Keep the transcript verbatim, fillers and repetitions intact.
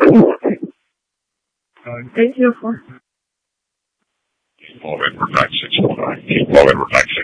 eight zero four. Keep low Edward nine six four nine. Keep low Edward nine